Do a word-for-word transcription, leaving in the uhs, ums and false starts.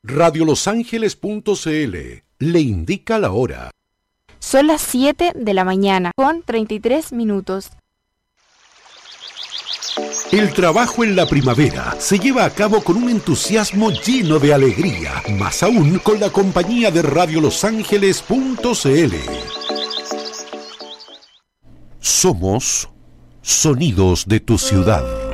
radio los ángeles punto c l le indica la hora. Son las siete de la mañana con treinta y tres minutos. El trabajo en la primavera se lleva a cabo con un entusiasmo lleno de alegría, más aún con la compañía de radio los ángeles punto c l. Somos sonidos de tu ciudad.